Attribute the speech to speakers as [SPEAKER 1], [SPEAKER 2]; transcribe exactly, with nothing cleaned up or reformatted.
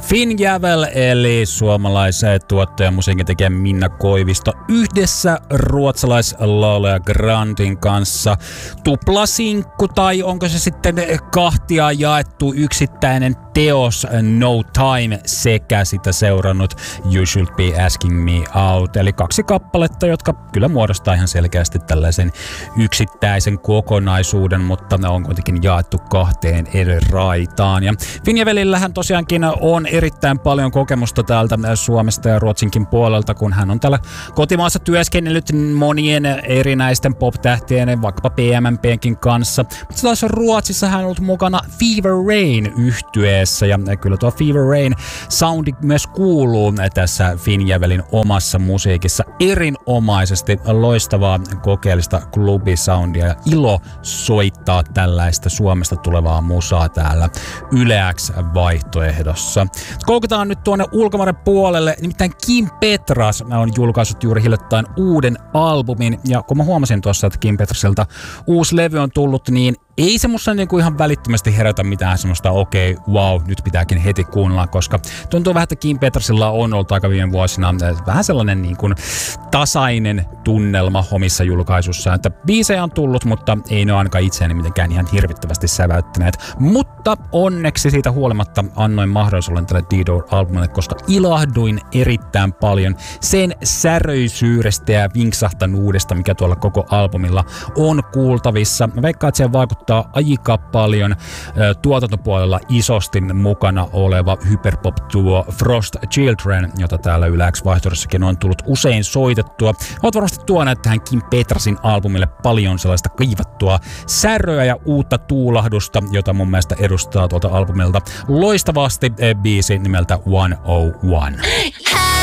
[SPEAKER 1] Finjävel eli suomalaisen tuottajan musiikintekijä Minna Koivisto yhdessä ruotsalaislaulaja Grandin kanssa. Tuplasinkku tai onko se sitten kahtia jaettu yksittäinen teos No Time sekä sitä seurannut You Should Be Asking Me Out. Eli kaksi kappaletta, jotka kyllä muodostaa ihan selkeästi tällaisen yksittäisen kokonaisuuden, mutta ne on kuitenkin jaettu kahteen eri raitaan. Ja Finjävelillähän tosiaankin on erittäin paljon kokemusta täältä Suomesta ja Ruotsinkin puolelta, kun hän on täällä kotimaassa työskennellyt monien erinäisten pop-tähtien, vaikkapa P M P:nkin kanssa. Mutta taas Ruotsissa hän on ollut mukana Fever Rain-yhtyeessä, ja kyllä tuo Fever Rain soundi myös kuuluu tässä Finjävelin omassa musiikissa erinomaisesti. Loistavaa kokeellista klubisoundia ja ilo soittaa tällaista Suomesta tulevaa musaa täällä Yle X-vaihtoehdossa. Koukutaan nyt tuonne ulkomaiden puolelle, nimittäin Kim Petras on julkaissut juuri hiljattain uuden albumin, ja kun mä huomasin tuossa, että Kim Petrasilta uusi levy on tullut, niin ei se musta niinku ihan välittömästi herätä mitään semmoista, okei, okay, wow, nyt pitääkin heti kuunnella, koska tuntuu vähän, että Kim Petrasilla on ollut aika viime vuosina vähän sellainen niin kuin tasainen tunnelma omissa julkaisussaan, että biisejä on tullut, mutta ei ne ole ainakaan itseäni mitenkään ihan hirvittävästi säväyttäneet. Mutta onneksi siitä huolimatta annoin mahdollisuuden tälle D-Door-albumille, koska ilahduin erittäin paljon sen säröisyydestä ja vinksahtanuudesta, mikä tuolla koko albumilla on kuultavissa. Mä veikkaan, että siihen vaikuttaa aika paljon tuotantopuolella isosti mukana oleva hyperpop-duo Frost Children, jota täällä Yle X-vaihtoehdossakin on tullut usein soitettua. Olet varmasti tuoneet tähän Kim Petrasin albumille paljon sellaista kaivattua säröä ja uutta tuulahdusta, jota mun mielestä edustaa tuolta albumilta loistavasti biisi nimeltä one oh one.